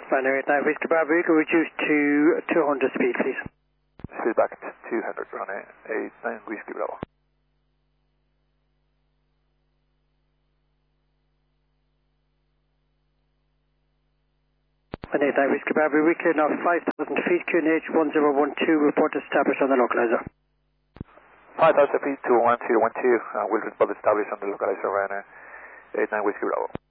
Runway 89 Whiskey Bravo, you can reduce to 200 speed, please. Speed back to 200, runway 89 Whiskey Bravo. Runway 89 Whiskey Bravo, we clear now 5,000 feet, QNH 1012, report established on the localizer. 5,000 feet to 1012, we'll report established on the localizer, runway 89 Whiskey Bravo.